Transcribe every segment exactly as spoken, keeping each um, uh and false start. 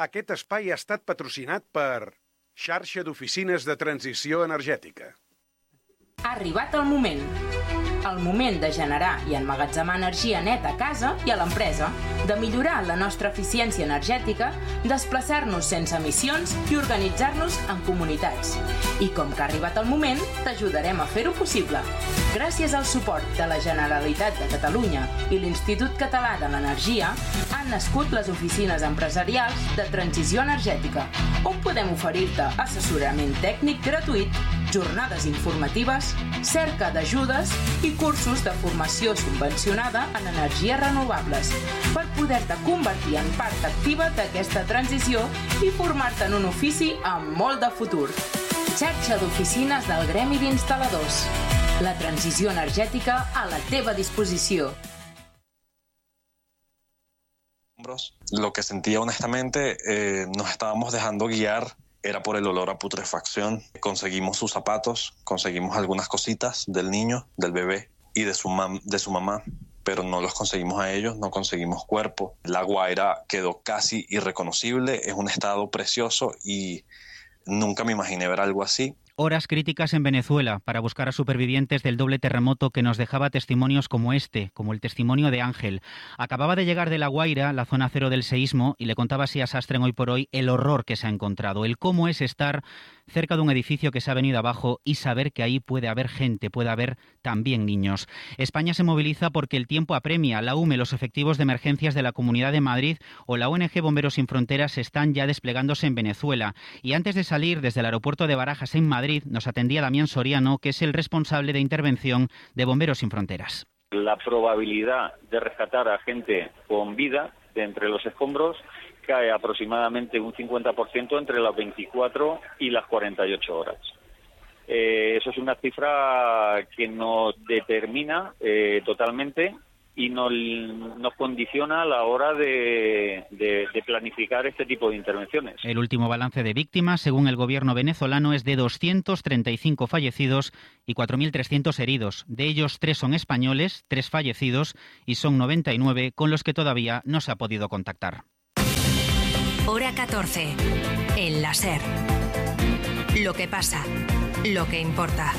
Aquest espai ha estat patrocinat per Xarxa d'Oficines de Transició Energètica. Ha arribat el moment. El moment de generar i emmagatzemar energia neta a casa i a l'empresa, de millorar la nostra eficiència energètica, desplaçar-nos sense emissions i organitzar-nos en comunitats. I com que ha arribat el moment, t'ajudarem a fer-ho possible. Gràcies al suport de la Generalitat de Catalunya i l'Institut Català de l'Energia, han nascut les oficines empresarials de transició energètica, on podem oferir-te assessorament tècnic gratuït, jornades informatives, cerca d'ajudes i cursos de formació subvencionada en energies renovables per poder-te convertir en part activa d'aquesta transició i formar-te en un ofici amb molt de futur. Xarxa d'oficines del Gremi d'Instal·ladors. La transició energètica a la teva disposició. Lo que sentía honestamente, eh, nos estábamos dejando guiar era por el olor a putrefacción. Conseguimos sus zapatos, conseguimos algunas cositas del niño, del bebé y de su, mam- de su mamá, pero no los conseguimos a ellos, no conseguimos cuerpo. La Guaira quedó casi irreconocible, es un estado precioso y nunca me imaginé ver algo así. Horas críticas en Venezuela para buscar a supervivientes del doble terremoto que nos dejaba testimonios como este, como el testimonio de Ángel. Acababa de llegar de La Guaira, la zona cero del seísmo, y le contaba así a Sastre en Hoy por Hoy el horror que se ha encontrado, el cómo es estar cerca de un edificio que se ha venido abajo y saber que ahí puede haber gente, puede haber también niños. España se moviliza porque el tiempo apremia. La U M E, los efectivos de emergencias de la Comunidad de Madrid o la O N G Bomberos Sin Fronteras están ya desplegándose en Venezuela. Y antes de salir desde el aeropuerto de Barajas en Madrid, nos atendía Damián Soriano, que es el responsable de intervención de Bomberos Sin Fronteras. La probabilidad de rescatar a gente con vida de entre los escombros cae aproximadamente un cincuenta por ciento entre las veinticuatro y las cuarenta y ocho horas. Eh, eso es una cifra que nos determina eh, totalmente y nos, nos condiciona a la hora de, de, de planificar este tipo de intervenciones. El último balance de víctimas, según el gobierno venezolano, es de doscientos treinta y cinco fallecidos y cuatro mil trescientos heridos. De ellos, tres son españoles, tres fallecidos, y son noventa y nueve con los que todavía no se ha podido contactar. Hora catorce. En la SER. Lo que pasa, lo que importa.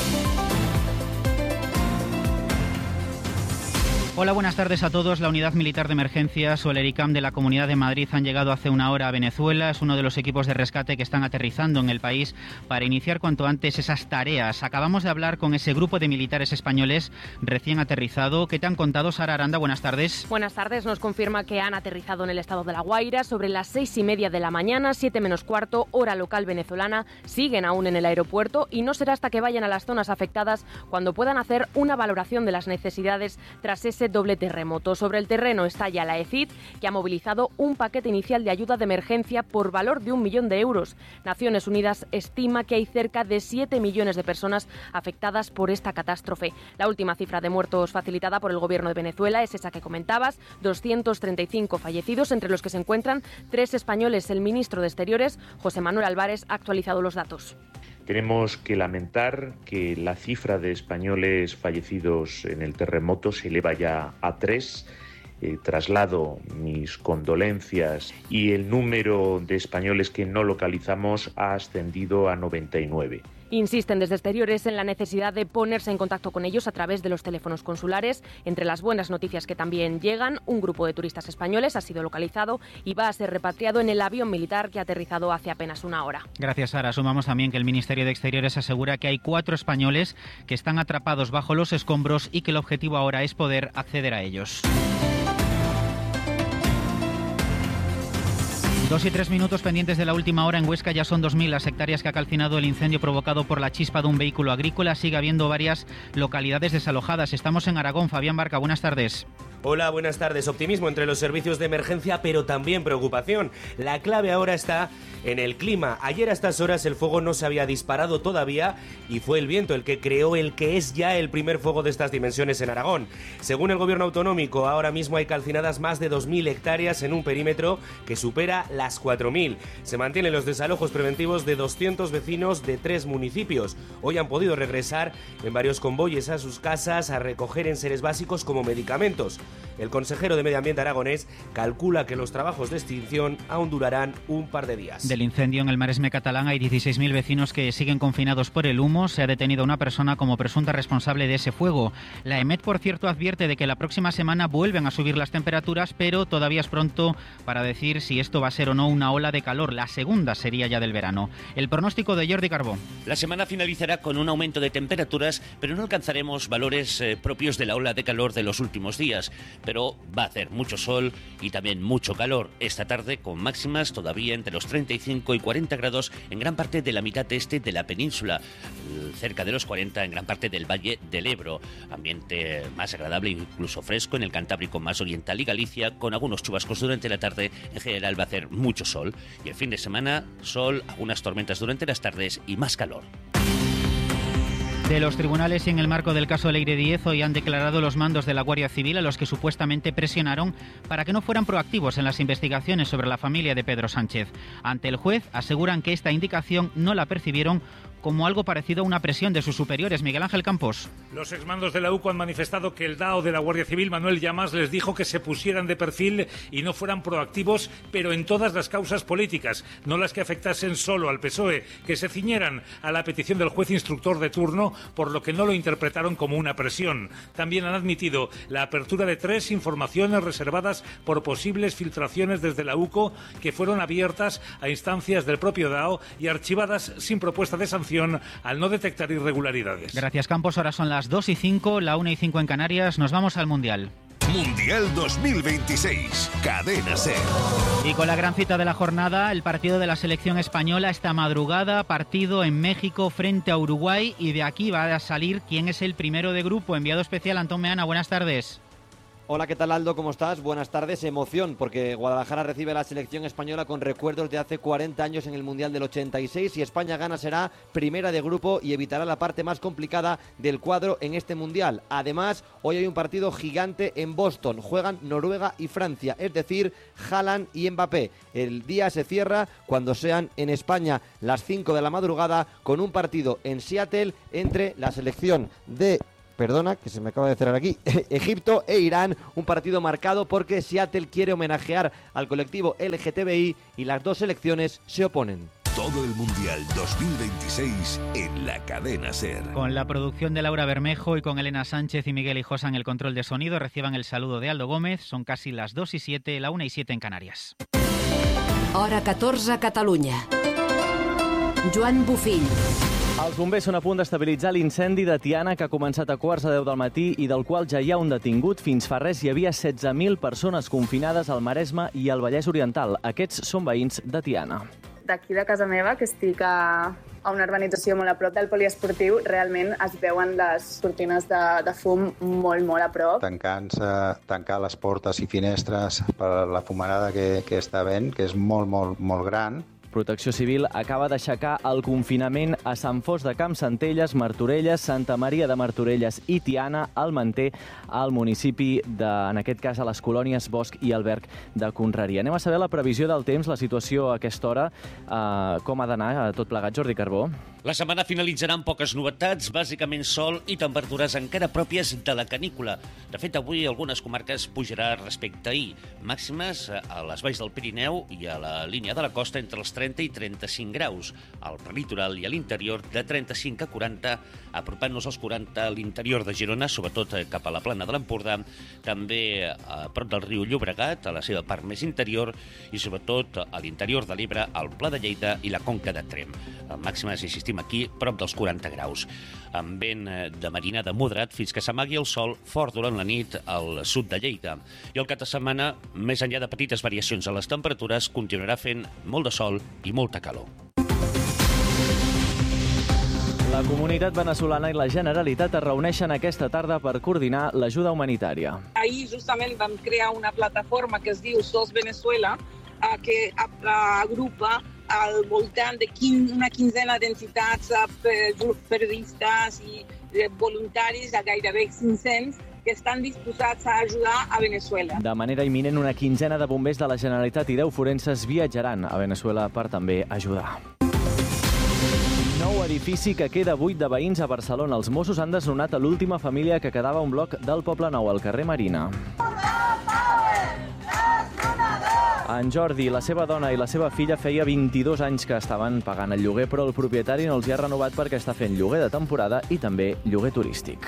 Hola, buenas tardes a todos. La Unidad Militar de Emergencias o el ERICAM de la Comunidad de Madrid han llegado hace una hora a Venezuela. Es uno de los equipos de rescate que están aterrizando en el país para iniciar cuanto antes esas tareas. Acabamos de hablar con ese grupo de militares españoles recién aterrizado. ¿Qué te han contado, Sara Aranda? Buenas tardes. Buenas tardes. Nos confirma que han aterrizado en el estado de La Guaira sobre las seis y media de la mañana, siete menos cuarto, hora local venezolana. Siguen aún en el aeropuerto y no será hasta que vayan a las zonas afectadas cuando puedan hacer una valoración de las necesidades tras ese doble terremoto. Sobre el terreno está ya la E C I D, que ha movilizado un paquete inicial de ayuda de emergencia por valor de un millón de euros. Naciones Unidas estima que hay cerca de siete millones de personas afectadas por esta catástrofe. La última cifra de muertos facilitada por el gobierno de Venezuela es esa que comentabas, doscientos treinta y cinco fallecidos, entre los que se encuentran tres españoles. El ministro de Exteriores, José Manuel Álvarez, ha actualizado los datos. Tenemos que lamentar que la cifra de españoles fallecidos en el terremoto se eleva ya a tres. Eh, traslado mis condolencias y el número de españoles que no localizamos ha ascendido a noventa y nueve. Insisten desde Exteriores en la necesidad de ponerse en contacto con ellos a través de los teléfonos consulares. Entre las buenas noticias que también llegan, un grupo de turistas españoles ha sido localizado y va a ser repatriado en el avión militar que ha aterrizado hace apenas una hora. Gracias, Sara. Sumamos también que el Ministerio de Exteriores asegura que hay cuatro españoles que están atrapados bajo los escombros y que el objetivo ahora es poder acceder a ellos. Dos y tres minutos pendientes de la última hora. En Huesca ya son dos mil las hectáreas que ha calcinado el incendio provocado por la chispa de un vehículo agrícola. Sigue habiendo varias localidades desalojadas. Estamos en Aragón. Fabián Barca, buenas tardes. Hola, buenas tardes. Optimismo entre los servicios de emergencia, pero también preocupación. La clave ahora está en el clima. Ayer a estas horas el fuego no se había disparado todavía y fue el viento el que creó el que es ya el primer fuego de estas dimensiones en Aragón. Según el gobierno autonómico, ahora mismo hay calcinadas más de dos mil hectáreas en un perímetro que supera las cuatro mil. Se mantienen los desalojos preventivos de doscientos vecinos de tres municipios. Hoy han podido regresar en varios convoyes a sus casas a recoger enseres básicos como medicamentos. El consejero de Medio Ambiente aragonés calcula que los trabajos de extinción aún durarán un par de días. Del incendio en el Maresme catalán hay dieciséis mil vecinos que siguen confinados por el humo. Se ha detenido a una persona como presunta responsable de ese fuego. La EMET, por cierto, advierte de que la próxima semana vuelven a subir las temperaturas, pero todavía es pronto para decir si esto va a ser o no una ola de calor. La segunda sería ya del verano. El pronóstico de Jordi Carbó. La semana finalizará con un aumento de temperaturas, pero no alcanzaremos valores eh, propios de la ola de calor de los últimos días. Pero va a hacer mucho sol y también mucho calor esta tarde, con máximas todavía entre los treinta y cinco y cuarenta grados en gran parte de la mitad este de la península, cerca de los cuarenta en gran parte del Valle del Ebro. Ambiente más agradable, incluso fresco en el Cantábrico más oriental y Galicia, con algunos chubascos durante la tarde. En general va a hacer mucho sol y el fin de semana sol, algunas tormentas durante las tardes y más calor. De los tribunales y en el marco del caso Leire Díez, hoy han declarado los mandos de la Guardia Civil a los que supuestamente presionaron para que no fueran proactivos en las investigaciones sobre la familia de Pedro Sánchez. Ante el juez aseguran que esta indicación no la percibieron como algo parecido a una presión de sus superiores. Miguel Ángel Campos. Los exmandos de la U C O han manifestado que el D A O de la Guardia Civil, Manuel Llamas, les dijo que se pusieran de perfil y no fueran proactivos, pero en todas las causas políticas, no las que afectasen solo al P S O E, que se ciñeran a la petición del juez instructor de turno, por lo que no lo interpretaron como una presión. También han admitido la apertura de tres informaciones reservadas por posibles filtraciones desde la U C O, que fueron abiertas a instancias del propio D A O y archivadas sin propuesta de sanción al no detectar irregularidades. Gracias, Campos. Ahora son las dos y cinco, la una y cinco en Canarias. Nos vamos al Mundial. Mundial dos mil veintiséis, Cadena SER. Y con la gran cita de la jornada, el partido de la selección española esta madrugada, partido en México frente a Uruguay, y de aquí va a salir quién es el primero de grupo. Enviado especial Antón Meana, buenas tardes. Hola, ¿qué tal, Aldo? ¿Cómo estás? Buenas tardes. Emoción, porque Guadalajara recibe a la selección española con recuerdos de hace cuarenta años en el Mundial del ochenta y seis. Si España gana, será primera de grupo y evitará la parte más complicada del cuadro en este Mundial. Además, hoy hay un partido gigante en Boston. Juegan Noruega y Francia, es decir, Haaland y Mbappé. El día se cierra cuando sean en España las cinco de la madrugada con un partido en Seattle entre la selección de... Perdona, que se me acaba de cerrar aquí, Egipto e Irán, un partido marcado porque Seattle quiere homenajear al colectivo L G T B I y las dos selecciones se oponen. Todo el Mundial dos mil veintiséis en la Cadena SER. Con la producción de Laura Bermejo y con Elena Sánchez y Miguel Hijosa en el control de sonido, reciban el saludo de Aldo Gómez. Son casi las dos y siete, la una y siete en Canarias. Hora catorze, Catalunya. Joan Bufill. Els bombers són a punt d'estabilitzar l'incendi de Tiana, que ha començat a quarts de deu del matí i del qual ja hi ha un detingut. Fins fa res hi havia setze mil persones confinades al Maresme i al Vallès Oriental. Aquests són veïns de Tiana. D'aquí de casa meva, que estic a, a una urbanització molt a prop del poliesportiu, realment es veuen les cortines de, de fum molt, molt a prop. Tancant-se, tancar les portes i finestres per la fumarada que, que està havent, que és molt, molt, molt gran. Protecció Civil acaba d'aixecar el confinament a Sant Fost de Campsentelles, Martorelles, Santa Maria de Martorelles i Tiana, al Manter, al municipi de, en aquest cas, a les colònies Bosch i Alberg de Conreria. Anem a saber la previsió del temps, la situació a aquesta hora, eh, com ha d'anar tot plegat, Jordi Carbó. La setmana finalitzarà amb poques novetats, bàsicament sol i temperatures encara pròpies de la canícula. De fet, avui algunes comarques pujarà respecte a ahir. Màximes a les valls del Pirineu i a la línia de la costa entre els trenta i trenta-cinc graus. Al prelitoral i a l'interior de trenta-cinc a quaranta, apropant-nos als quaranta a l'interior de Girona, sobretot cap a la plana de l'Empordà, també a prop del riu Llobregat, a la seva part més interior, i sobretot a l'interior de l'Ebre, al Pla de Lleida i la Conca de Tremp. Màximes, insistim, aquí prop dels quaranta graus, amb vent de marinada moderat fins que s'amagui el sol fort durant la nit al sud de Lleida. I el cap de setmana, més enllà de petites variacions a les temperatures, continuarà fent molt de sol i molta calor. La comunitat veneçolana i la Generalitat es reuneixen aquesta tarda per coordinar l'ajuda humanitària. Ahir justament vam crear una plataforma que es diu SOS Venezuela, que agrupa al voltant de una quinzena d'entitats, periodistes i voluntaris, a gairebé cinc-cents, que estan disposats a ajudar a Venezuela. De manera imminent, una quinzena de bombers de la Generalitat i deu forenses viatjaran a Venezuela per també ajudar. Nou edifici que queda buit de veïns a Barcelona. Els Mossos han desnonat a l'última família que quedava a un bloc del Poble Nou, al carrer Marina. En Jordi, la seva dona i la seva filla feia vint-i-dos anys que estaven pagant el lloguer, però el propietari no els hi ha renovat perquè està fent lloguer de temporada i també lloguer turístic.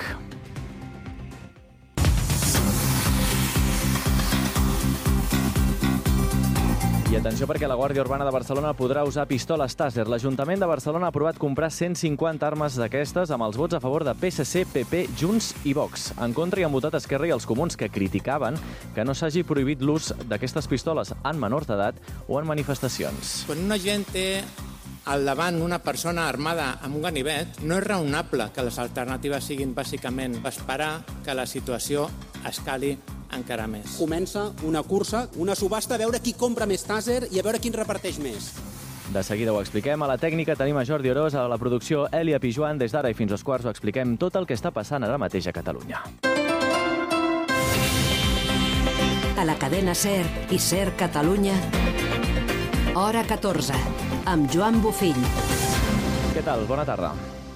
I atenció perquè la Guàrdia Urbana de Barcelona podrà usar pistoles Taser. L'Ajuntament de Barcelona ha aprovat comprar cent cinquanta armes d'aquestes amb els vots a favor de P S C, P P, Junts i Vox. En contra hi han votat Esquerra i els Comuns, que criticaven que no s'hagi prohibit l'ús d'aquestes pistoles en menors d'edat o en manifestacions. Quan una gent té al davant una persona armada amb un ganivet, no és raonable que les alternatives siguin bàsicament esperar que la situació escali encara més. Comença una cursa, una subhasta, a veure qui compra més Taser i a veure qui en reparteix més. De seguida ho expliquem. A la tècnica tenim a Jordi Orós, a la producció Elia Pijuan. Des d'ara i fins als quarts ho expliquem tot el que està passant ara mateix a Catalunya. A la cadena SER i SER Catalunya, hora catorze, amb Joan Bofill. Què tal? Bona tarda.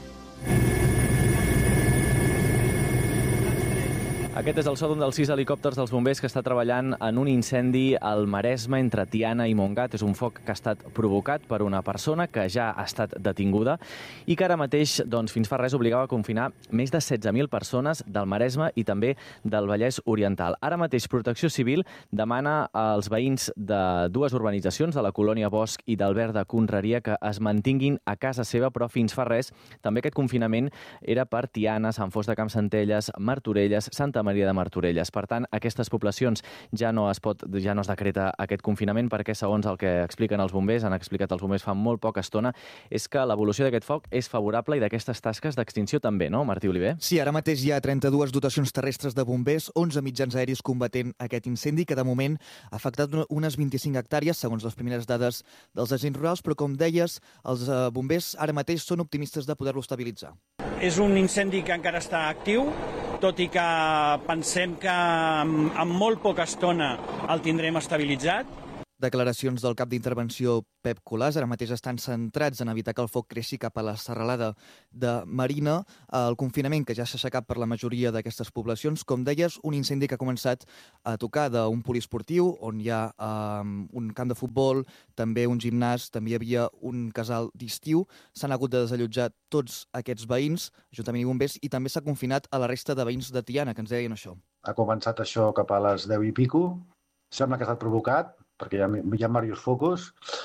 Aquest és el so d'un dels sis helicòpters dels bombers que està treballant en un incendi al Maresme entre Tiana i Montgat. És un foc que ha estat provocat per una persona que ja ha estat detinguda i que ara mateix, doncs, fins fa res, obligava a confinar més de setze mil persones del Maresme i també del Vallès Oriental. Ara mateix Protecció Civil demana als veïns de dues urbanitzacions, de la colònia Bosch i d'Albert de Conreria, que es mantinguin a casa seva, però fins fa res també aquest confinament era per Tiana, Sant Fost de Campsentelles, Martorelles, Santa Maria de Martorelles. Per tant, aquestes poblacions ja no es pot, ja no es decreta aquest confinament perquè, segons el que expliquen els bombers, han explicat els bombers fa molt poca estona, és que l'evolució d'aquest foc és favorable i d'aquestes tasques d'extinció també, no, Martí Oliver? Sí, ara mateix hi ha trenta-dues dotacions terrestres de bombers, onze mitjans aeris combatent aquest incendi, que de moment ha afectat unes vint-i-cinc hectàrees, segons les primeres dades dels agents rurals, però com deies, els bombers ara mateix són optimistes de poder-lo estabilitzar. És un incendi que encara està actiu, tot i que pensem que en, en molt poca estona el tindrem estabilitzat. Declaracions del cap d'intervenció Pep Colàs ara mateix estan centrats en evitar que el foc creixi cap a la serralada de Marina. El confinament que ja s'ha aixecat per la majoria d'aquestes poblacions, com deies, un incendi que ha començat a tocar d'un poliesportiu on hi ha um, un camp de futbol, també un gimnàs, també hi havia un casal d'estiu. S'han hagut de desallotjar tots aquests veïns, Ajuntament i bombers, i també s'ha confinat a la resta de veïns de Tiana, que ens deien això. Ha començat això cap a les deu i pico, sembla que ha estat provocat, perquè hi ha, hi ha diversos focus,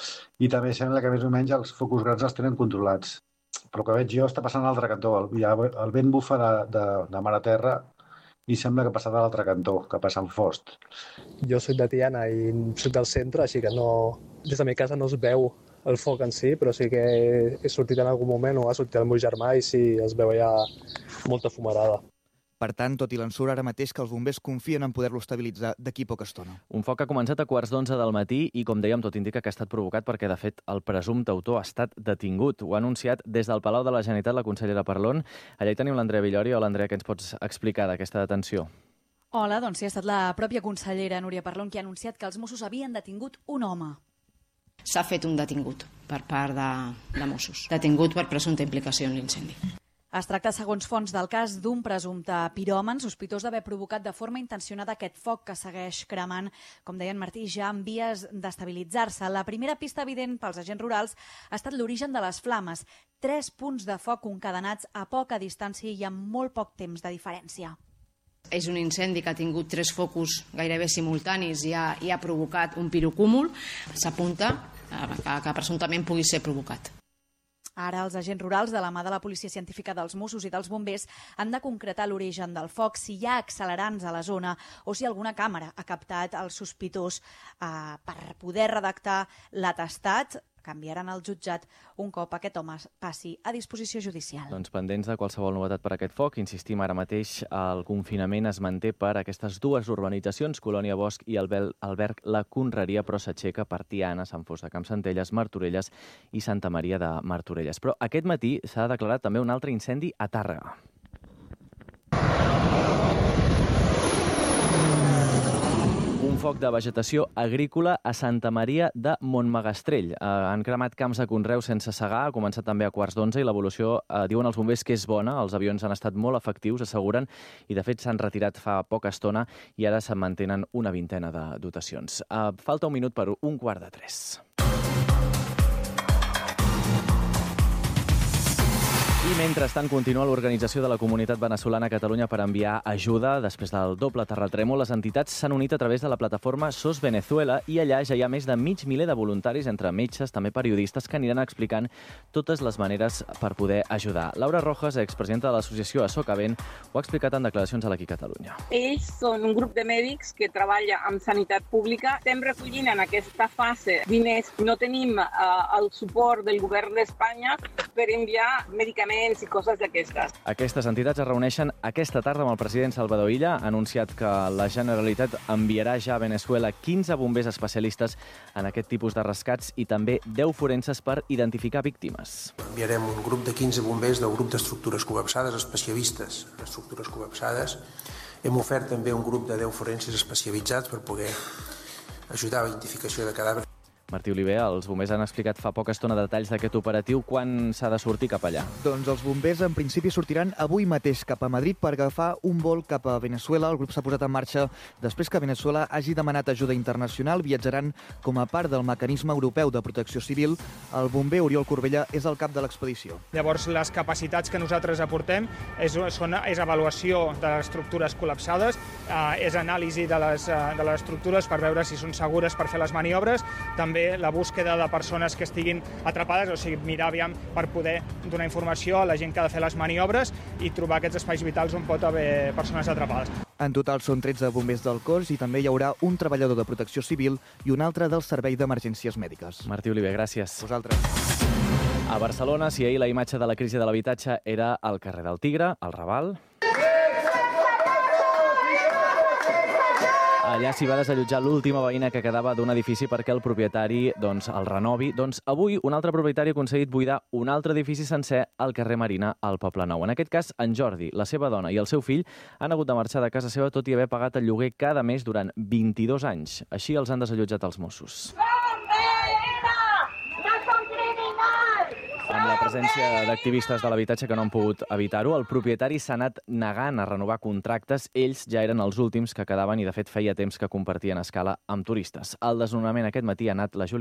i també sembla que més o menys els focus grans els tenen controlats. Però que veig jo està passant a l'altre cantó. El, el vent bufa de, de, de mar a terra i sembla que ha passat a l'altre cantó, que passa al Fost. Jo soc de Tiana i soc del centre, així que no, des de la meva casa no es veu el foc en si, però sí que he sortit en algun moment o ha sortit el meu germà i sí, es veu ja molta fumarada. Per tant, tot i l'ensurt ara mateix que els bombers confien en poder-lo estabilitzar d'aquí poca estona. Un foc que ha començat a quarts d'onze del matí i, com dèiem, tot indica que ha estat provocat perquè, de fet, el presumpte autor ha estat detingut. Ho ha anunciat des del Palau de la Generalitat la consellera Parlon. Allà hi tenim l'Andrea Villori. Hola, Andrea, què ens pots explicar d'aquesta detenció? Hola, doncs sí, ha estat la pròpia consellera Núria Parlon qui ha anunciat que els Mossos havien detingut un home. S'ha fet un detingut per part de, de Mossos. Detingut per presumpta implicació en l'incendi. Es tracta, segons fonts del cas, d'un presumpte piròman sospitós d'haver provocat de forma intencionada aquest foc que segueix cremant, com deia en Martí, ja en vies d'estabilitzar-se. La primera pista evident pels agents rurals ha estat l'origen de les flames. Tres punts de foc concadenats a poca distància i amb molt poc temps de diferència. És un incendi que ha tingut tres focus gairebé simultanis i ha, i ha provocat un pirocúmul. S'apunta que, que presumptament pugui ser provocat. Ara els agents rurals, de la mà de la Policia Científica dels Mossos i dels bombers, han de concretar l'origen del foc, si hi ha accelerants a la zona o si alguna càmera ha captat el sospitós eh, per poder redactar l'atestat. Canviaran al jutjat un cop aquest home passi a disposició judicial. Doncs pendents de qualsevol novetat per aquest foc, insistim, ara mateix el confinament es manté per aquestes dues urbanitzacions, Colònia Bosch i Alberg la Conreria, però s'aixeca per Tiana, Sant Fost de Campsentelles, Martorelles i Santa Maria de Martorelles. Però aquest matí s'ha declarat també un altre incendi a Tàrrega. foc de vegetació agrícola a Santa Maria de Montmagastrell. Eh, han cremat camps de conreu sense segar, ha començat també a quarts d'onze i l'evolució, eh, diuen els bombers, que és bona. Els avions han estat molt efectius, asseguren, i de fet s'han retirat fa poca estona i ara se'n mantenen una vintena de dotacions. Eh, falta un minut per un quart de tres. I mentrestant continua l'organització de la comunitat veneçolana a Catalunya per enviar ajuda. Després del doble terratrèmol, les entitats s'han unit a través de la plataforma S O S Venezuela i allà ja hi ha més de mig miler de voluntaris, entre metges, també periodistes, que aniran explicant totes les maneres per poder ajudar. Laura Rojas, expresidenta de l'associació Asocavent, ho ha explicat en declaracions a l'Aquí Catalunya. Ells són un grup de mèdics que treballa amb sanitat pública. Estem recollint en aquesta fase diners. No tenim uh, el suport del govern d'Espanya per enviar medicaments i coses d'aquestes. Aquestes entitats es reuneixen aquesta tarda amb el president Salvador Illa. Ha anunciat que la Generalitat enviarà ja a Venezuela quinze bombers especialistes en aquest tipus de rescats i també deu forenses per identificar víctimes. Enviarem un grup de quinze bombers del grup d'estructures col·lapsades, especialistes en estructures col·lapsades. Hem ofert també un grup de deu forenses especialitzats per poder ajudar a la identificació de cadàvers. Martí Oliver, els bombers han explicat fa poca estona detalls d'aquest operatiu. Quan s'ha de sortir cap allà? Doncs els bombers en principi sortiran avui mateix cap a Madrid per agafar un vol cap a Venezuela. El grup s'ha posat en marxa després que Venezuela hagi demanat ajuda internacional. Viatjaran com a part del mecanisme europeu de protecció civil. El bomber Oriol Corbella és el cap de l'expedició. Llavors, les capacitats que nosaltres aportem és, són, és avaluació de les estructures col·lapsades, eh, és anàlisi de les, eh, de les estructures per veure si són segures per fer les maniobres, també la búsqueda de persones que estiguin atrapades, o sigui, mirar aviam per poder donar informació a la gent que ha de fer les maniobres i trobar aquests espais vitals on pot haver persones atrapades. En total són tretze bombers del cos i també hi haurà un treballador de protecció civil i un altre del Servei d'Emergències Mèdiques. Martí Oliver, gràcies. Vosaltres. A Barcelona, si ahir la imatge de la crisi de l'habitatge era al carrer del Tigre, al Raval, allà s'hi va desallotjar l'última veïna que quedava d'un edifici perquè el propietari doncs, el renovi. Doncs avui un altre propietari ha aconseguit buidar un altre edifici sencer al carrer Marina, al Poblenou. En aquest cas, en Jordi, la seva dona i el seu fill han hagut de marxar de casa seva tot i haver pagat el lloguer cada mes durant vint-i-dos anys. Així els han desallotjat els Mossos. Amb la presència d'activistes de l'habitatge que no han pogut evitar-ho, el propietari s'ha anat negant a renovar contractes. Ells ja eren els últims que quedaven i, de fet, feia temps que compartien escala amb turistes. El desnonament aquest matí ha anat la Júlia